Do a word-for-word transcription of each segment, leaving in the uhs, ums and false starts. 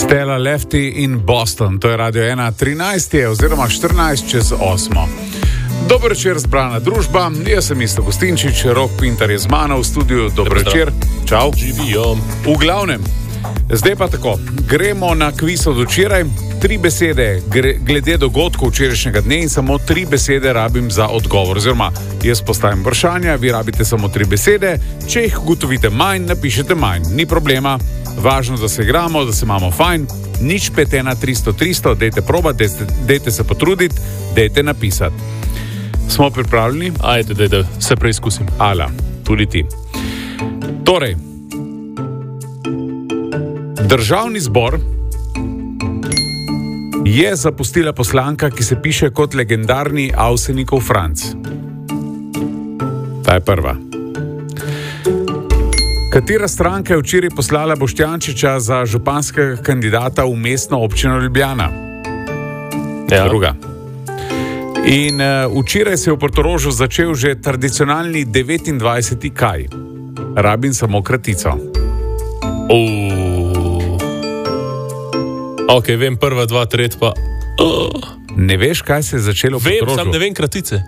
Stella Lefty in Boston, to je Radio ena trinajst oziroma štirinajst čez osmo. Dober večer, zbrana družba, jaz sem Isto Gostinčič, Rok Pintar je z mano v studiu, dober večer, čau. Živijo. V glavnem, zdaj pa tako, gremo na kviz od včeraj, tri besede glede dogodkov včerajšnjega dne in samo tri besede rabim za odgovor, oziroma jaz postavim vprašanja, vi rabite samo tri besede, če jih ugotovite manj, napišete manj, ni problema. Važno, da se igramo, da se imamo fajn, nič pet ena tristo tristo, dejte probati, dejte, dejte se potruditi, dejte napisati. Smo pripravljeni? Ajde, dejte, se preizkusim. Ala, tudi ti. Torej, Državni zbor je zapustila poslanka, ki se piše kot legendarni Avsenikov Franc. Ta je prva. Katera stranka je včeraj poslala Boštjančiča za županskega kandidata v mestno občino Ljubljana? Ja. Druga. In uh, včeraj se je v Portorožu začel že tradicionalni devetindvajseti kaj. Rabim samo kratico. Uh. Ok, vem prva, dva, tret pa... Uh. Ne veš, kaj se je začelo v Portorožu? Vem, sam ne vem kratice.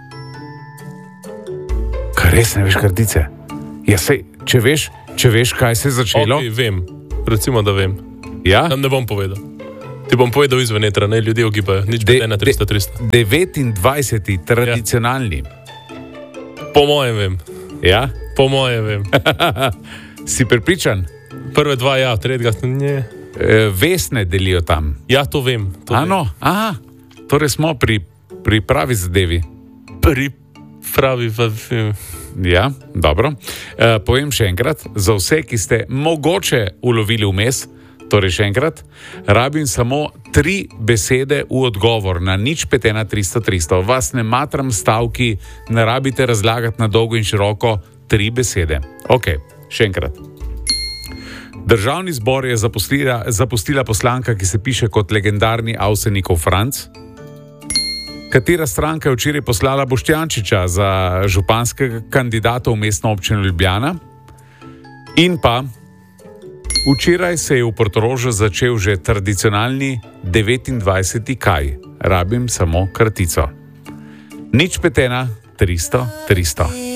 Kaj res ne veš kratice? Ja, sej, če veš... Če veš, kaj se je začelo? Ok, vem. Recimo, da vem. Ja? Tam ne bom povedal. Ti bom povedal izven etra, ne ljudje ogibajo. Nič pet ena tristo tristo. devetindvajseti tradicionalni. Ja. Po mojem vem. Ja? Po mojem vem. Si prepričan? Prve dva ja, tretjega ne. E, Vesne delijo tam. Ja, to vem. To ano, vem. aha. Torej smo pri, pri pravi zadevi. Pri pravi zadevi. Ja, dobro. E, povem še enkrat, za vse, ki ste mogoče ulovili vmes, torej še enkrat, rabim samo tri besede v odgovor na nič pet ena tristo tristo. Vas ne matram stavki, ne rabite razlagati na dolgo in široko, tri besede. Ok, še enkrat. Državni zbor je zapustila, zapustila poslanka, ki se piše kot legendarni Avsenikov Franc. Katera stranka je včeraj poslala Boštjančiča za županskega kandidata v mestno občino Ljubljana? In pa, včeraj se je v Portorožu začel že tradicionalni devetindvajseti kaj. Rabim samo kratico. nič pet ena tristo tristo.